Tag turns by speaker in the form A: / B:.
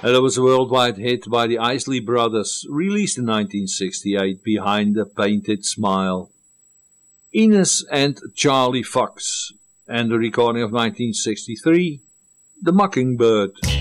A: And it was a worldwide hit by the Isley Brothers, released in 1968, Behind a Painted Smile. Ines and Charlie Fox, and the recording of 1963, The Mockingbird.